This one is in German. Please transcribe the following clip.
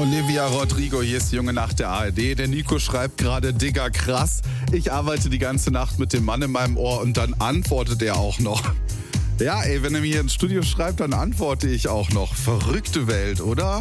Olivia Rodrigo, hier ist Junge Nacht der ARD. Der Nico schreibt gerade, Digga, krass. Ich arbeite die ganze Nacht mit dem Mann in meinem Ohr und dann antwortet er auch noch. Ja, ey, wenn er mir ins Studio schreibt, dann antworte ich auch noch. Verrückte Welt, oder?